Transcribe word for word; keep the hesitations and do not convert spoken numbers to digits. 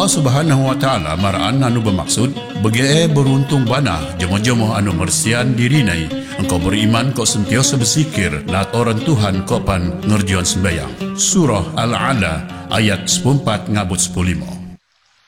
Subhanahu wa Ta'ala maraan anu bermaksud bagi beruntung bana jemo-jemo anu mersian dirinai engkau beriman kau sentiasa bersikir latoran Tuhan kau pan ngerjuan sembayang. Surah Al-Ala ayat sepuluh empat ngabut sepuluh lima.